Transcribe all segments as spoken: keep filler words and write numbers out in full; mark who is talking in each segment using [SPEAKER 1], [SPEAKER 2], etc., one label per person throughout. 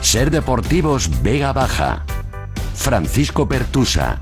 [SPEAKER 1] Ser Deportivos Vega Baja. Francisco Pertusa.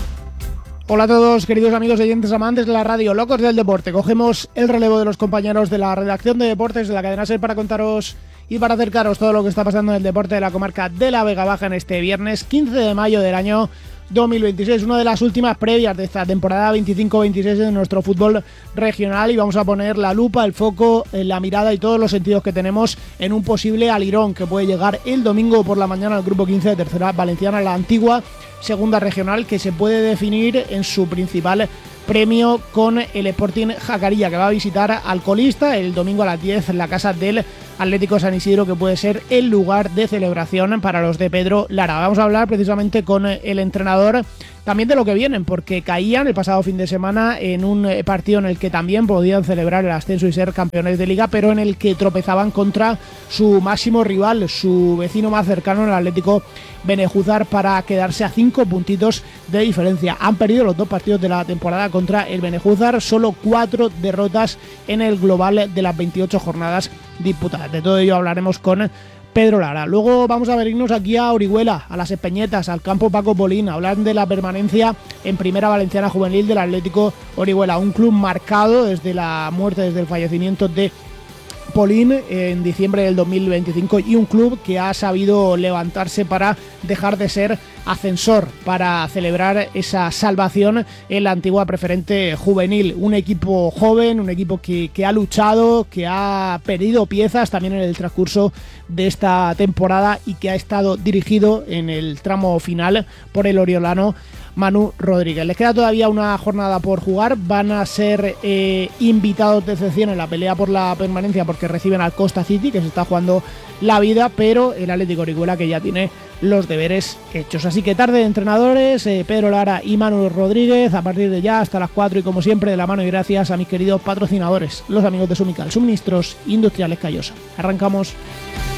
[SPEAKER 2] Hola a todos, queridos amigos oyentes amantes de la radio, locos del deporte. Cogemos el relevo de los compañeros de la redacción de deportes de la cadena SER para contaros y para acercaros todo lo que está pasando en el deporte de la comarca de la Vega Baja en este viernes quince de mayo del año dos mil veintiséis, una de las últimas previas de esta temporada veinticinco veintiséis de nuestro fútbol regional, y vamos a poner la lupa, el foco, la mirada y todos los sentidos que tenemos en un posible alirón que puede llegar el domingo por la mañana al grupo quince de Tercera Valenciana, la antigua segunda regional, que se puede definir en su principal premio con el Sporting Jacarilla, que va a visitar al colista el domingo a las diez en la casa del Atlético San Isidro, que puede ser el lugar de celebración para los de Pedro Lara. Vamos a hablar precisamente con el entrenador también de lo que vienen, porque caían el pasado fin de semana en un partido en el que también podían celebrar el ascenso y ser campeones de liga, pero en el que tropezaban contra su máximo rival, su vecino más cercano, el Atlético Benejúzar, para quedarse a cinco puntitos de diferencia. Han perdido los dos partidos de la temporada contra el Benejúzar, solo cuatro derrotas en el global de las veintiocho jornadas disputadas. De todo ello hablaremos con Pedro Lara. Luego vamos a venirnos aquí a Orihuela, a las Espeñetas, al campo Paco Polín, a hablar de la permanencia en Primera Valenciana Juvenil del Atlético Orihuela, un club marcado desde la muerte, desde el fallecimiento de Polín en diciembre del dos mil veinticinco, y un club que ha sabido levantarse para dejar de ser ascensor, para celebrar esa salvación en la antigua preferente juvenil. Un equipo joven, un equipo que, que ha luchado, que ha perdido piezas también en el transcurso de esta temporada y que ha estado dirigido en el tramo final por el oriolano Manu Rodríguez. Les queda todavía una jornada por jugar, van a ser eh, invitados de excepción en la pelea por la permanencia porque reciben al Costa City, que se está jugando la vida, pero el Atlético Orihuela que ya tiene los deberes hechos. Así que tarde de entrenadores, eh, Pedro Lara y Manu Rodríguez, a partir de ya hasta las cuatro, y como siempre de la mano y gracias a mis queridos patrocinadores, los amigos de Sumical, Suministros Industriales Callosa. Arrancamos.